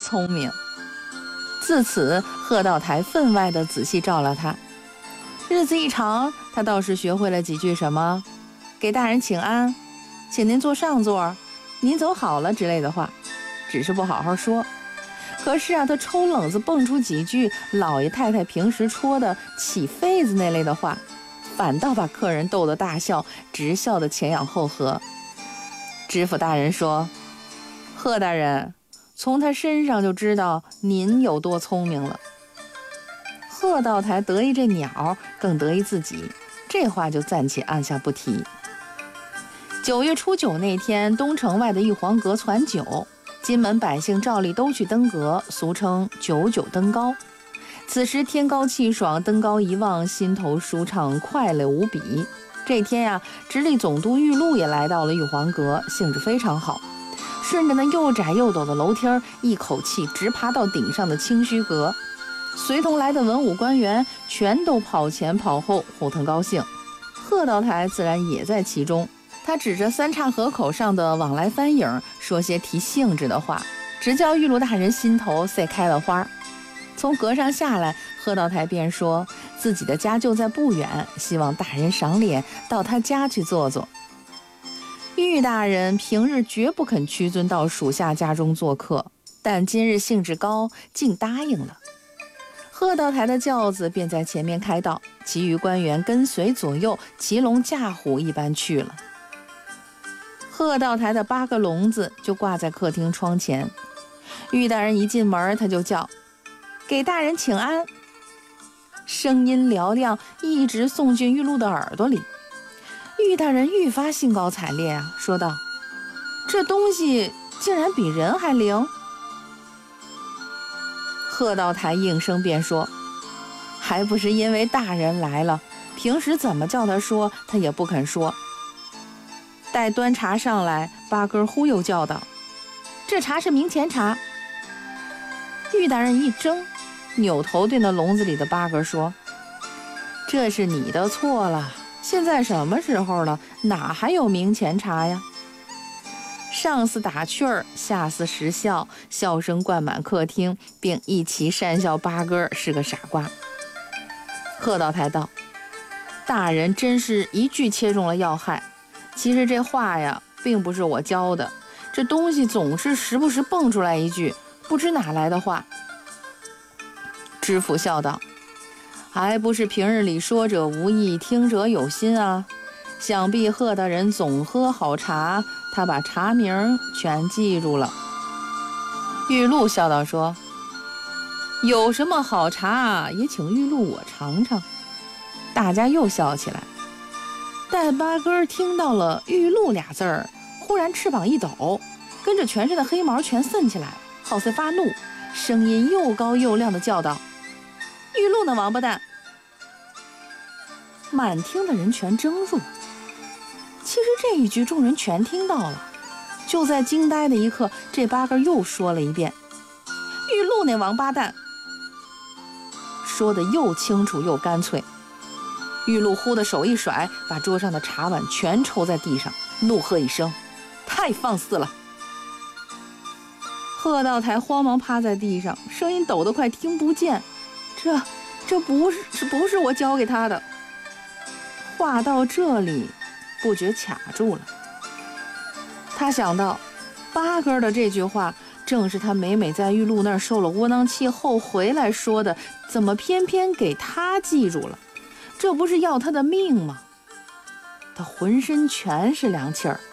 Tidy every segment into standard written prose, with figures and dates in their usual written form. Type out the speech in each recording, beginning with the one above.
聪明。自此，贺道台分外的仔细照料他。日子一长，他倒是学会了几句什么给大人请安，请您坐上座，您走好了之类的话，只是不好好说。可是啊，他抽冷子蹦出几句老爷太太平时戳的起痱子那类的话，反倒把客人逗得大笑，直笑得前仰后合。知府大人说：“贺大人，从他身上就知道您有多聪明了。”贺道台得意这鸟，更得意自己，这话就暂且按下不提。9月初9那天，东城外的玉皇阁传酒，金门百姓照例都去登阁，俗称99登高。此时天高气爽，登高一望，心头舒畅，快乐无比。这天呀，直隶总督玉露也来到了玉皇阁，兴致非常好，顺着那又窄又陡的楼梯，一口气直爬到顶上的清虚阁。随同来的文武官员全都跑前跑后，互腾高兴。贺道台自然也在其中，他指着三岔河口上的往来帆影，说些提兴致的话，直叫玉露大人心头塞开了花。从阁上下来，贺道台便说自己的家就在不远，希望大人赏脸到他家去坐坐。玉大人平日绝不肯屈尊到属下家中做客，但今日兴致高，竟答应了。贺道台的轿子便在前面开道，其余官员跟随左右，骑龙驾虎一般去了。贺道台的8个笼子就挂在客厅窗前，玉大人一进门，他就叫：“给大人请安。”声音嘹亮，一直送进玉露的耳朵里。玉大人愈发兴高采烈啊，说道：“这东西竟然比人还灵。”贺道台应声便说：“还不是因为大人来了，平时怎么叫他说，他也不肯说。”待端茶上来，八哥忽悠叫道：“这茶是明前茶。”玉大人一怔，扭头对那笼子里的八哥说：“这是你的错了，现在什么时候了，哪还有明前茶呀？”上司打趣儿，下司实笑，笑声灌满客厅，并一齐讪笑八哥是个傻瓜。贺道台道：“大人真是一句切中了要害。其实这话呀，并不是我教的，这东西总是时不时蹦出来一句不知哪来的话。”知府笑道：“还不是平日里说者无意，听者有心啊。想必贺大人总喝好茶，他把茶名全记住了。”玉露笑道说：“有什么好茶，也请玉露我尝尝。”大家又笑起来。但八哥听到了玉露俩字儿，忽然翅膀一抖，跟着全身的黑毛全散起来，好似发怒，声音又高又亮地叫道：“玉露那王八蛋！”满厅的人全怔住。其实这一句众人全听到了，就在惊呆的一刻，这八哥又说了一遍：“玉露那王八蛋！”说的又清楚又干脆。玉露忽的手一甩，把桌上的茶碗全抽在地上，怒喝一声：“太放肆了！”贺道台慌忙趴在地上，声音抖得快听不见：“这不是我教给他的。”话到这里，不觉卡住了。他想到八哥的这句话，正是他每每在玉露那儿受了窝囊气后回来说的，怎么偏偏给他记住了？这不是要他的命吗？他浑身全是凉气儿。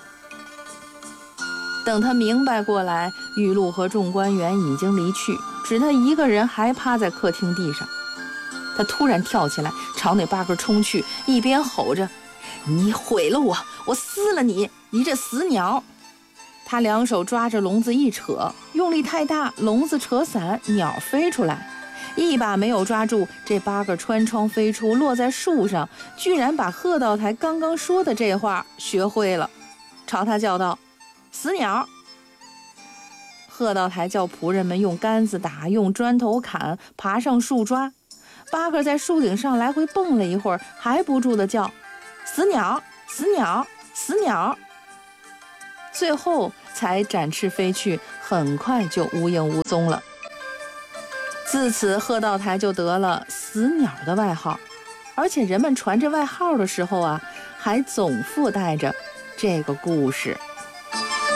等他明白过来，玉露和众官员已经离去，只他一个人还趴在客厅地上。他突然跳起来，朝那八哥冲去，一边吼着：“你毁了我，我撕了你，你这死鸟！”他两手抓着笼子一扯，用力太大，笼子扯散，鸟飞出来。一把没有抓住，这八哥穿窗飞出，落在树上，居然把贺道台刚刚说的这话学会了，朝他叫道：“死鸟！”贺道台叫仆人们用杆子打，用砖头砍，爬上树抓。八哥在树顶上来回蹦了一会儿，还不住地叫：“死鸟！死鸟！死鸟！”最后才展翅飞去， 很快就无影无踪了。自此，贺道台就得了死鸟的外号，而且人们传这外号的时候啊，还总附带着这个故事。